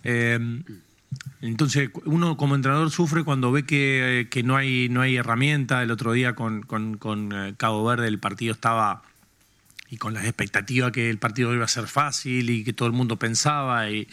Entonces uno como entrenador sufre cuando ve que no hay herramienta. El otro día con Cabo Verde el partido estaba, y con las expectativas que el partido iba a ser fácil y que todo el mundo pensaba, y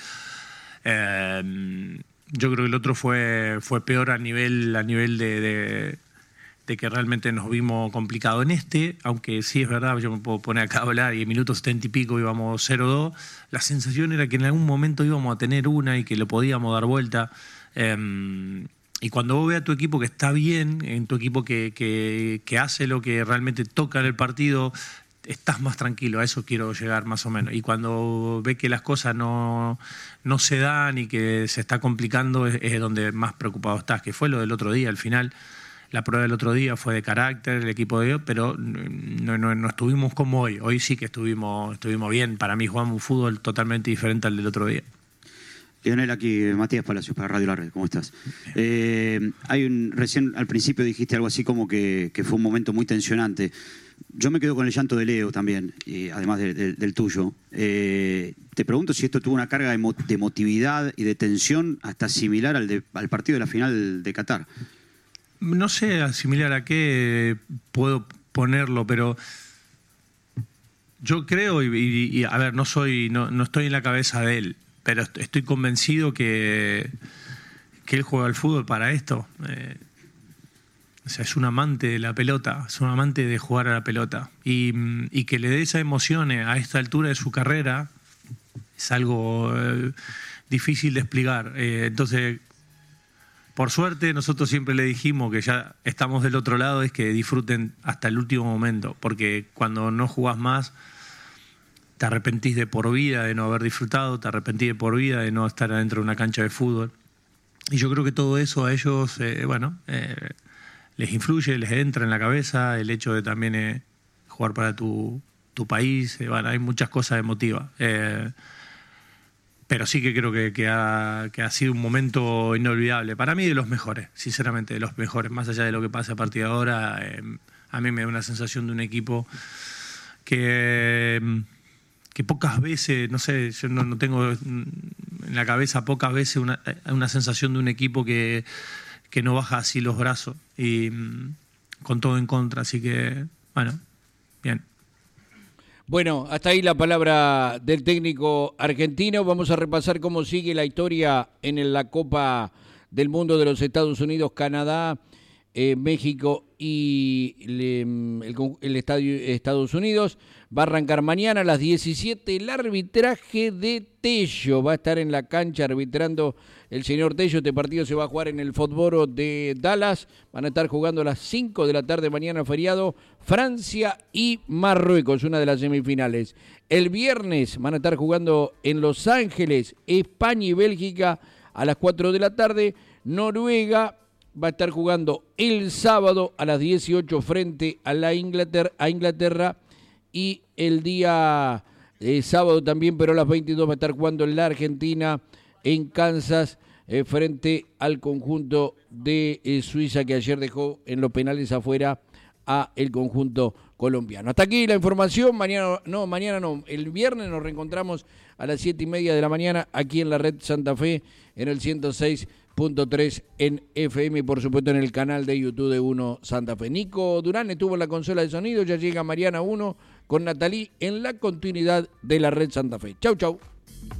yo creo que el otro fue peor a nivel de que realmente nos vimos complicados en este, aunque sí es verdad, yo me puedo poner acá a hablar y en minutos 70 y pico íbamos 0-2, la sensación era que en algún momento íbamos a tener una y que lo podíamos dar vuelta. Y cuando vos ves a tu equipo que está bien, en tu equipo que hace lo que realmente toca en el partido, estás más tranquilo. A eso quiero llegar más o menos. Y cuando ves que las cosas no se dan y que se está complicando, es donde más preocupado estás, que fue lo del otro día al final. La prueba del otro día fue de carácter, el equipo de hoy, pero no estuvimos como hoy. Hoy sí que estuvimos bien. Para mí jugamos un fútbol totalmente diferente al del otro día. Lionel, aquí Matías Palacios para Radio La Red. ¿Cómo estás? Recién al principio dijiste algo así como que fue un momento muy tensionante. Yo me quedo con el llanto de Leo también, y además del tuyo. Te pregunto si esto tuvo una carga de emotividad y de tensión hasta similar al partido de la final de Qatar. No sé similar a qué puedo ponerlo, pero yo creo, y a ver, no estoy en la cabeza de él, pero estoy convencido que él juega al fútbol para esto. O sea, es un amante de la pelota, es un amante de jugar a la pelota. Y que le dé esas emociones a esta altura de su carrera es algo difícil de explicar. Entonces, por suerte, nosotros siempre le dijimos que ya estamos del otro lado, es que disfruten hasta el último momento, porque cuando no jugás más, te arrepentís de por vida de no haber disfrutado, te arrepentís de por vida de no estar adentro de una cancha de fútbol. Y yo creo que todo eso a ellos, les influye, les entra en la cabeza, el hecho de también jugar para tu país, hay muchas cosas emotivas. Pero sí que creo que ha sido un momento inolvidable. Para mí de los mejores, sinceramente, de los mejores. Más allá de lo que pase a partir de ahora, a mí me da una sensación de un equipo que pocas veces, no sé, yo no tengo en la cabeza pocas veces una sensación de un equipo que no baja así los brazos y con todo en contra. Así que, bueno, bien. Bueno, hasta ahí la palabra del técnico argentino. Vamos a repasar cómo sigue la historia en la Copa del Mundo de los Estados Unidos, Canadá, México y el estadio Estados Unidos. Va a arrancar mañana a las 17. El arbitraje de Tello va a estar en la cancha arbitrando el señor Tello. Este partido se va a jugar en el Fótboro de Dallas. Van a estar jugando a las 5 de la tarde mañana feriado Francia y Marruecos, una de las semifinales. El viernes van a estar jugando en Los Ángeles España y Bélgica a las 4 de la tarde. Noruega va a estar jugando el sábado a las 18 frente a Inglaterra. Y el día sábado también, pero a las 22 va a estar jugando en la Argentina, en Kansas, frente al conjunto de Suiza, que ayer dejó en los penales afuera a el conjunto colombiano. Hasta aquí la información. Mañana no, el viernes nos reencontramos a las 7:30 de la mañana aquí en la Red Santa Fe, en el 106.3 en FM y por supuesto en el canal de YouTube de Uno Santa Fe. Nico Durán estuvo en la consola de sonido, ya llega Mariana 1 con Natalí en la continuidad de la Red Santa Fe. Chau, chau.